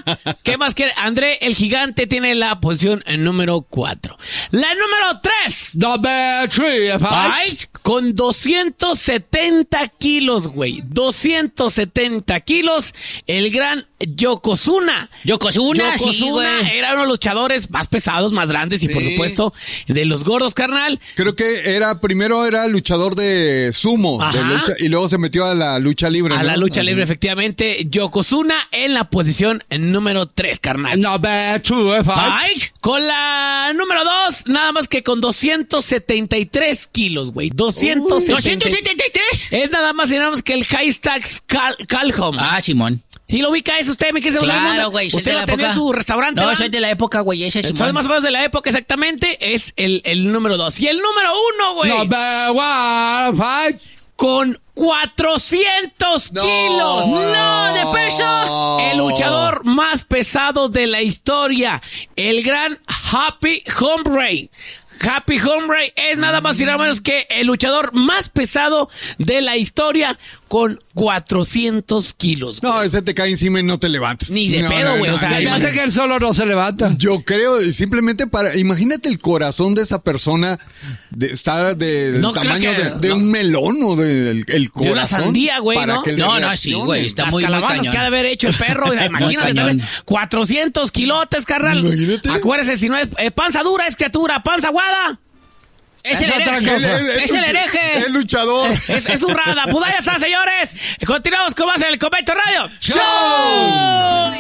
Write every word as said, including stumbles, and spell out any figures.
¿Qué más quiere? André el Gigante tiene la posición número cuatro. La número tres. Number three, Ay, con doscientos setenta kilos, güey. doscientos setenta kilos. El gran Yokozuna. Yokozuna, Yokozuna sí, güey. era uno de los luchadores más pesados, más grandes y Sí. por supuesto de los gordos, carnal. Creo que era, primero era luchador de sumo, de Ajá. lucha, y luego se metió a la lucha libre. A ¿no? la lucha Ajá. libre, efectivamente. Yokozuna en la posición número tres, carnal. Number two, Ay, con la número dos, nada más que con doscientos setenta y tres kilos, güey. doscientos setenta y tres. ¿doscientos setenta y tres? Es nada más y nada más que el Haystack Cal Calhoun. Ah, Simón. ¿Sí lo ubica eso usted, mi querido Raymond? Claro, güey. soy Usted de lo la tenía en época. su restaurante, No, ¿verdad? soy de la época, güey. Ese Soy Simón. más o menos de la época, exactamente. Es el, el número dos. Y el número uno, güey. Number one, five. Con cuatrocientos No. kilos. ¡No, de peso! El luchador más pesado de la historia. El gran Happy Hombre. Happy Hombre es nada más y nada menos que el luchador más pesado de la historia con cuatrocientos kilos. No, ese te cae encima y no te levantas. Ni de No, pedo, no, güey, no, o sea, no, Me no, hace no. que él solo no se levanta. Yo creo, simplemente para, imagínate el corazón de esa persona, de estar de, del No creo tamaño que- de, de no. un melón o del el De corazón. una sandía, güey, para ¿no? que le No, no, reaccione. sí, güey, está Las muy, muy calabazas cañón. que ha de haber hecho el perro. Imagínate, cañón. también, cuatrocientos kilotes, carnal. Imagínate. Acuérdese, si no es eh, panza dura, es criatura. Panza aguada. Es el Es otra hereje. cosa. Es el lucha- hereje. Es luchador. Es, es un rada. Pues ahí está, señores. Continuamos con más en el Convento Radio. ¡Show!